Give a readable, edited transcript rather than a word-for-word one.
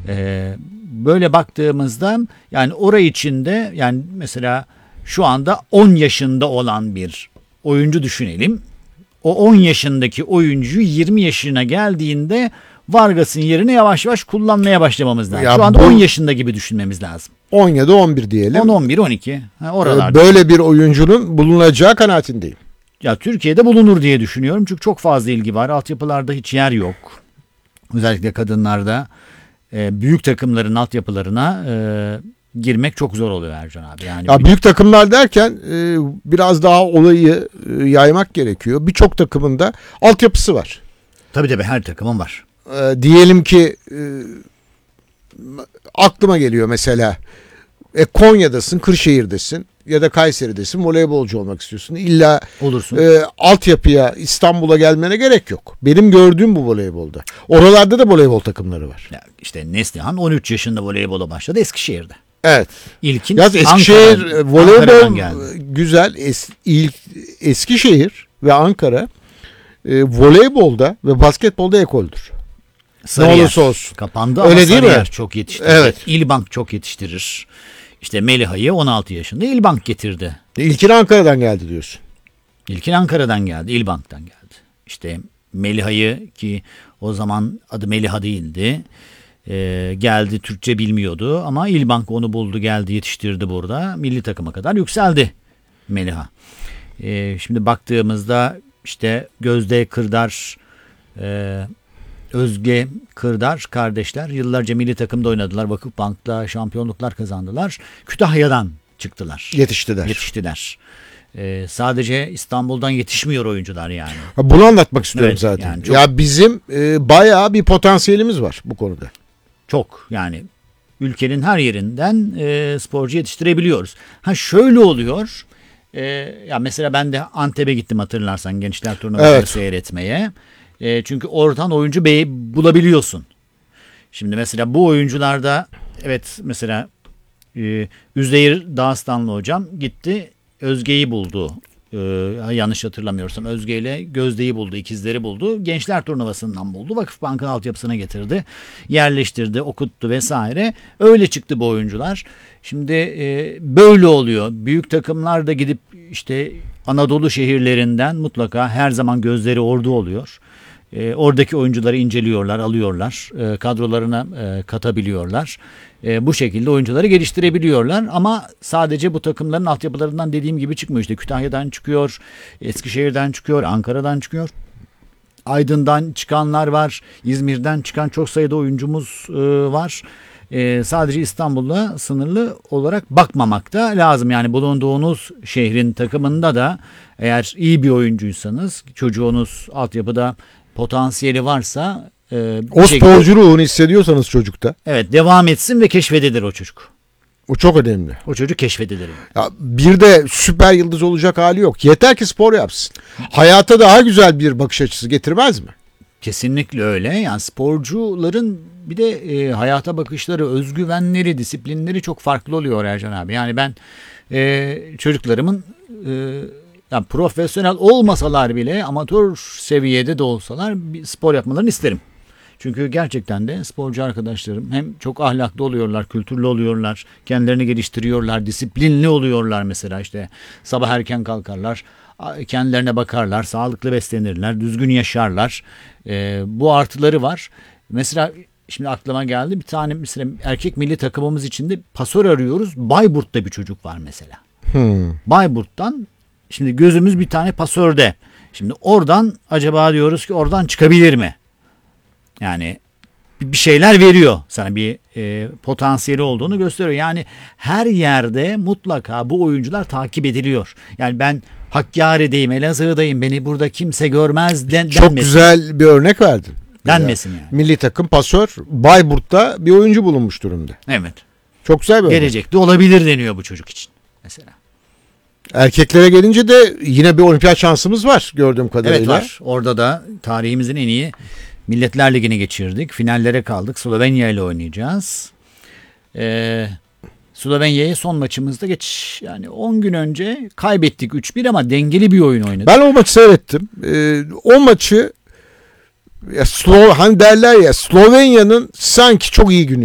Böyle baktığımızda yani orayı içinde yani mesela şu anda 10 yaşında olan bir oyuncu düşünelim. O 10 yaşındaki oyuncuyu 20 yaşına geldiğinde Vargas'ın yerine yavaş yavaş kullanmaya başlamamız lazım. Ya şu anda 10 yaşında gibi düşünmemiz lazım. 10 ya da 11 diyelim. 10, 11, 12 oralarda. Böyle bir oyuncunun bulunacağı kanaatindeyim. Ya Türkiye'de bulunur diye düşünüyorum. Çünkü çok fazla ilgi var. Altyapılarda hiç yer yok. Özellikle kadınlarda büyük takımların altyapılarına girmek çok zor oluyor Ercan abi. Yani ya büyük takımlar derken biraz daha olayı yaymak gerekiyor. Birçok takımında altyapısı var. Tabii her takımın var. Diyelim ki aklıma geliyor mesela Konya'dasın, Kırşehir'desin ya da Kayseri'desin, voleybolcu olmak istiyorsun. İlla olursun. Altyapıya İstanbul'a gelmene gerek yok. Benim gördüğüm bu voleybolda. Oralarda da voleybol takımları var. Ya işte Neslihan 13 yaşında voleybola başladı Eskişehir'de. Evet. İlkin yaz Eskişehir voleybol güzel. Eskişehir ve Ankara voleybolda ve basketbolda ekoldür. Sarıyer ne olursa olsun. Kapandı öyle ama değil Sarıyer mi? çok yetiştirir. Evet. İlbank çok yetiştirir. İşte Meliha'yı 16 yaşında İlbank getirdi. İlkin Ankara'dan geldi diyorsun. İlkin Ankara'dan geldi, İlbank'tan geldi. İşte Meliha'yı ki o zaman adı Meliha değildi. Geldi Türkçe bilmiyordu ama İlbank onu buldu geldi yetiştirdi burada. Milli takıma kadar yükseldi Meliha. Şimdi baktığımızda işte Gözde Kırdar, Özge Kırdar kardeşler yıllarca milli takımda oynadılar. Vakıfbank'ta şampiyonluklar kazandılar. Kütahya'dan çıktılar. Yetiştiler. Sadece İstanbul'dan yetişmiyor oyuncular yani. Bunu anlatmak istiyorum evet, zaten. Yani çok, ya bizim bayağı bir potansiyelimiz var bu konuda. Çok yani ülkenin her yerinden sporcu yetiştirebiliyoruz. Şöyle oluyor. Ya mesela ben de Antep'e gittim hatırlarsan gençler turnuvaları seyretmeye. Çünkü oradan oyuncu bulabiliyorsun. Şimdi mesela bu oyuncularda evet mesela Üzeyir Dağıstanlı hocam gitti Özge'yi buldu. Yanlış hatırlamıyorsam Özge ile Gözde'yi buldu, ikizleri buldu. Gençler turnuvasından buldu. Vakıfbank'ın altyapısına getirdi. Yerleştirdi, okuttu vesaire. Öyle çıktı bu oyuncular. Şimdi böyle oluyor. Büyük takımlar da gidip işte Anadolu şehirlerinden mutlaka her zaman gözleri orada oluyor. Oradaki oyuncuları inceliyorlar, alıyorlar. Kadrolarına katabiliyorlar. Bu şekilde oyuncuları geliştirebiliyorlar. Ama sadece bu takımların altyapılarından dediğim gibi çıkmıyor. İşte Kütahya'dan çıkıyor, Eskişehir'den çıkıyor, Ankara'dan çıkıyor. Aydın'dan çıkanlar var. İzmir'den çıkan çok sayıda oyuncumuz var. Sadece İstanbul'la sınırlı olarak bakmamak da lazım. Yani bulunduğunuz şehrin takımında da eğer iyi bir oyuncuysanız, çocuğunuz altyapıda potansiyeli varsa o sporcu ruhunu hissediyorsanız çocukta. Evet, devam etsin ve keşfedilir o çocuk. O çok önemli. O çocuk keşfedilir. Ya bir de süper yıldız olacak hali yok. Yeter ki spor yapsın. Hayata daha güzel bir bakış açısı getirmez mi? Kesinlikle öyle. Yani sporcuların bir de hayata bakışları, özgüvenleri, disiplinleri çok farklı oluyor Ercan abi. Yani ben çocuklarımın yani profesyonel olmasalar bile amatör seviyede de olsalar bir spor yapmalarını isterim. Çünkü gerçekten de sporcu arkadaşlarım hem çok ahlaklı oluyorlar, kültürlü oluyorlar, kendilerini geliştiriyorlar, disiplinli oluyorlar mesela işte sabah erken kalkarlar, kendilerine bakarlar, sağlıklı beslenirler, düzgün yaşarlar. Bu artıları var. Mesela şimdi aklıma geldi bir tane mesela erkek milli takımımız içinde pasör arıyoruz. Bayburt'ta bir çocuk var mesela. Bayburt'tan şimdi gözümüz bir tane pasörde. Şimdi oradan acaba diyoruz ki oradan çıkabilir mi? Yani bir şeyler veriyor sana bir potansiyeli olduğunu gösteriyor. Yani her yerde mutlaka bu oyuncular takip ediliyor. Yani ben Hakkari'deyim, Elazığ'dayım beni burada kimse görmez denmesin. Çok güzel bir örnek verdin. Denmesin yani. Milli takım pasör Bayburt'ta bir oyuncu bulunmuş durumda. Evet. Çok güzel bir örnek. Gelecekte olabilir deniyor bu çocuk için mesela. Erkeklere gelince de yine bir olimpiyat şansımız var gördüğüm kadarıyla. Evet var. Orada da tarihimizin en iyi Milletler Ligi'ni geçirdik. Finallere kaldık. Slovenya ile oynayacağız. Slovenya'ya son maçımızda yani 10 gün önce kaybettik 3-1 ama dengeli bir oyun oynadık. Ben o maçı seyrettim. O maçı hani derler ya Slovenya'nın sanki çok iyi günü.